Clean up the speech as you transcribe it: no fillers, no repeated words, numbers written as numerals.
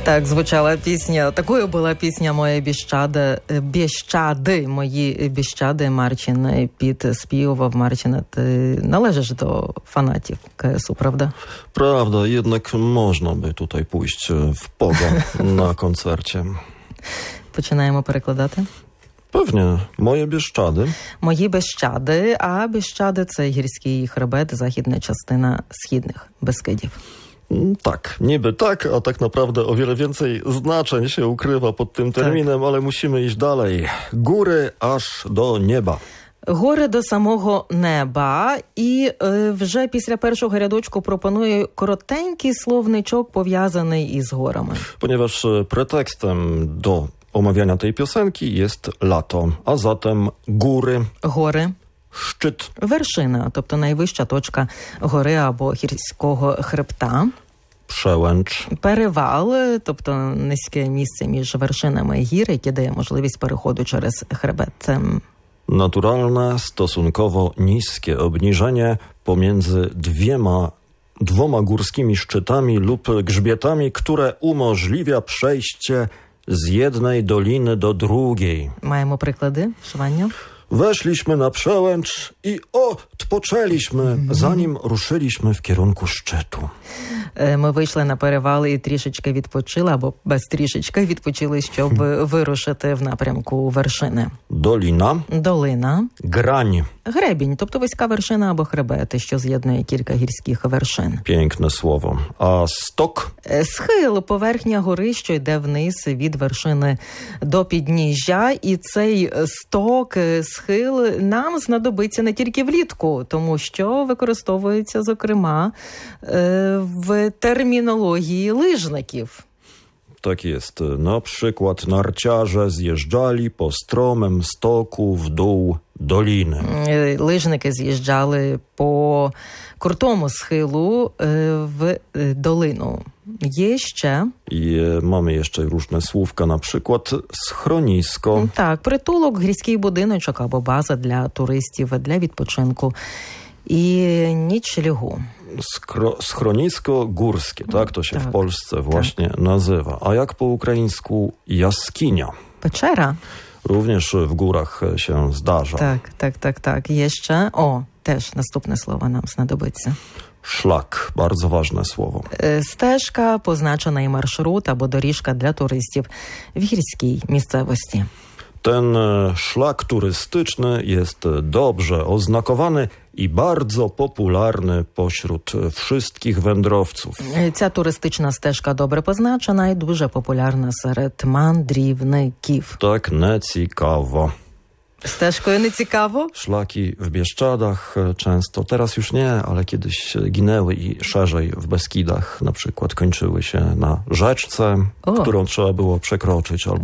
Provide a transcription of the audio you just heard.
Так звучала пісня. Такою була пісня «Моє Біщади», «Мої Біщади». Марчин підспівував. Марчина, ти належиш до фанатів КСУ, правда? Prawda, jednak można by tutaj pójść w pogo na koncercie. Починаємо перекладати. Pewnie, moje Bieszczady. Мої Біщади, а Біщади – це гірський хребет, західна частина східних Бескидів. Tak, niby tak, a tak naprawdę o wiele więcej znaczeń się ukrywa pod tym terminem, ale musimy iść dalej. Góry aż do nieba. Гори до самого неба. І вже після першого рядочку пропоную коротенький словничок, пов'язаний із горами. Ponieważ pretekstem do omawiania tej piosenki jest lato, a zatem góry. Гори. Szczyt. Вершина, тобто найвища точка гори або гірського хребта. Przełęcz. Перевал, тобто низьке місце між вершинами гір, яке дає можливість переходу через хребет. Naturalne, stosunkowo niskie obniżenie pomiędzy dwoma górskimi szczytami lub grzbietami, które umożliwia przejście z jednej doliny do drugiej. Маємо приклади вшивання. Weszliśmy na przełęcz i odpoczęliśmy, zanim ruszyliśmy w kierunku szczytu. Ми вийшли на перевал і трішечки відпочили, або без трішечки відпочили, щоб вирушити в напрямку вершини. Dolina. Долина. Grań. Гребінь, тобто вузька вершина або хребет, що з'єднує кілька гірських вершин. Piękne słowo. A stok? Схил, поверхня гори, що йде вниз від вершини до підніжжя. І цей сток, схил нам знадобиться не тільки влітку, тому що використовується, зокрема, w terminologii lyżników. Tak jest. Na przykład narciarze zjeżdżali po stromym stoku w dół doliny. Лижники з'їжджали по крутому схилу в долину. Є ще. I mamy jeszcze różne słówka, na przykład schronisko. Так, притулок, гірський будиночок або база для туристів, для відпочинку. I нічлігу. Schronisko górskie, tak to się w Polsce właśnie nazywa. A jak po ukraińsku jaskinia? Peczera. Również w górach się zdarza. Так. Jeszcze, też następne słowo nam znadobиться. Szlak, bardzo ważne słowo. Стежка, позначений маршрут або доріжка для туристів в гірській місцевості. Ten szlak turystyczny jest dobrze oznakowany i bardzo popularny pośród wszystkich wędrowców. Ця туристична стежка добре позначена і дуже популярна серед мандрівників. Tak, nie ciekawo. Стежкою не цікаво? Szlaki w Bieszczadach często, teraz już nie, ale kiedyś ginęły i szerzej w Beskidach na przykład kończyły się na rzeczce, którą trzeba było przekroczyć albo